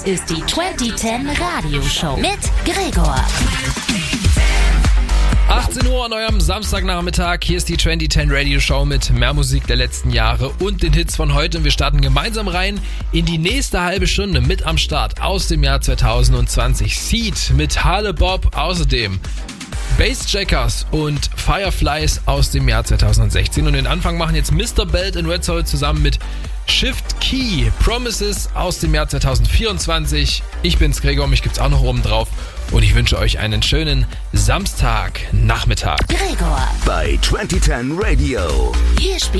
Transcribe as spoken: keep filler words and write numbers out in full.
Das ist die zwanzig zehn Radioshow mit Gregor. achtzehn Uhr an eurem Samstagnachmittag. Hier ist die zwanzig zehn Radio Show mit mehr Musik der letzten Jahre und den Hits von heute. Und wir starten gemeinsam rein in die nächste halbe Stunde mit am Start aus dem Jahr zwanzig zwanzig. Seed mit Harle Bob, außerdem Bassjackers und Fireflies aus dem Jahr zwanzig sechzehn. Und den Anfang machen jetzt Mister Belt und Red Soul zusammen mit Shift Key, Promises aus dem Jahr zwanzig vierundzwanzig. Ich bin's Gregor, mich gibt's auch noch oben drauf. Und ich wünsche euch einen schönen Samstagnachmittag. Gregor bei zwanzig zehn Radio. Hier spielt